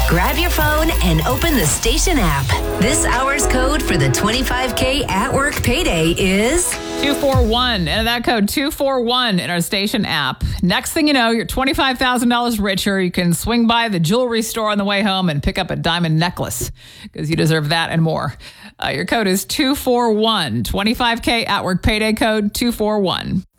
Grab your phone and open the station app. This hour's code for the 25K at work payday is 241. Enter that code 241 in our station app. Next thing you know, you're $25,000 richer. You can swing by the jewelry store on the way home and pick up a diamond necklace because you deserve that and more. Your code is 241. 25K at work payday code 241.